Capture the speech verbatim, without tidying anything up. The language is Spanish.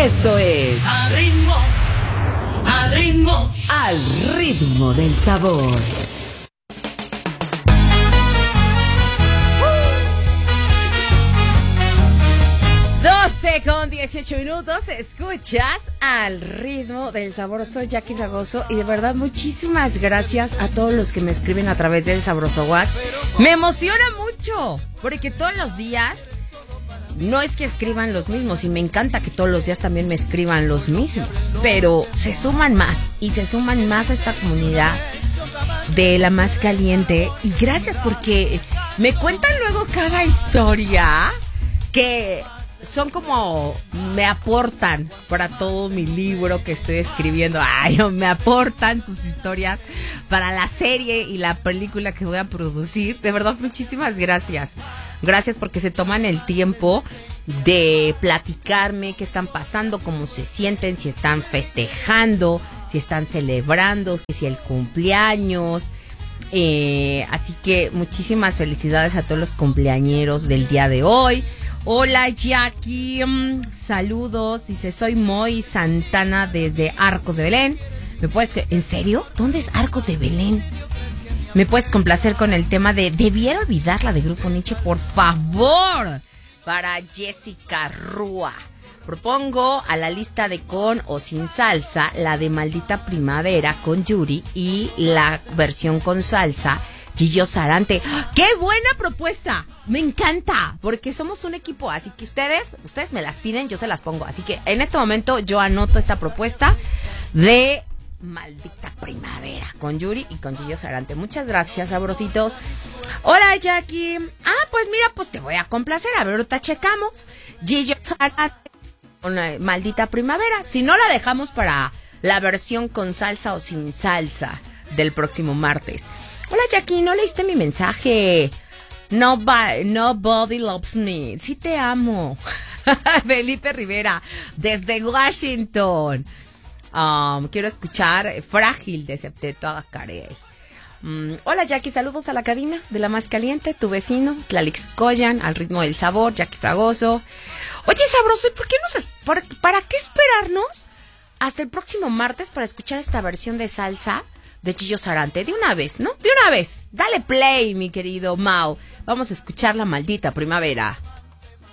Esto es Al ritmo, al ritmo, Al ritmo del sabor. doce con dieciocho minutos, escuchas Al ritmo del sabor. Soy Jackie Fragoso y de verdad muchísimas gracias a todos los que me escriben a través del Sabroso WhatsApp. Me emociona mucho porque todos los días no es que escriban los mismos, y me encanta que todos los días también me escriban los mismos, pero se suman más y se suman más a esta comunidad de La Más Caliente. Y gracias porque me cuentan luego cada historia que son como, me aportan para todo mi libro que estoy escribiendo. Ay, me aportan sus historias para la serie y la película que voy a producir. De verdad, muchísimas gracias. Gracias porque se toman el tiempo de platicarme qué están pasando, cómo se sienten, si están festejando, si están celebrando, si el cumpleaños. Eh, así que muchísimas felicidades a todos los cumpleañeros del día de hoy. Hola Jackie, um, saludos, dice, soy Moy Santana desde Arcos de Belén. ¿Me puedes, en serio? ¿Dónde es Arcos de Belén? ¿Me puedes complacer con el tema de Debiera Olvidarla de Grupo Nietzsche, por favor? Para Jessica Rúa. Propongo a la lista de con o sin salsa la de Maldita Primavera con Yuri y la versión con salsa Gillo Sarante. ¡Qué buena propuesta! Me encanta, porque somos un equipo, así que ustedes, ustedes me las piden, yo se las pongo. Así que en este momento yo anoto esta propuesta de Maldita Primavera con Yuri y con Gillo Sarante. Muchas gracias, sabrositos. Hola, Jackie. Ah, pues mira, pues te voy a complacer. A ver, ahorita checamos. Gillo Sarante con la Maldita Primavera. Si no, la dejamos para la versión con salsa o sin salsa del próximo martes. Hola Jackie, ¿no leíste mi mensaje? No, nobody loves me. Sí te amo. Felipe Rivera, desde Washington. Um, quiero escuchar Frágil de Septeto Acarey. Um, hola Jackie, saludos a la cabina de La Más Caliente, tu vecino, Tlalix Coyan, Al Ritmo del Sabor, Jackie Fragoso. Oye, sabroso, ¿y por qué nos es, por, para qué esperarnos hasta el próximo martes para escuchar esta versión de salsa de Gillo Sarante? De una vez, ¿no? De una vez. Dale play, mi querido Mau. Vamos a escuchar La Maldita Primavera.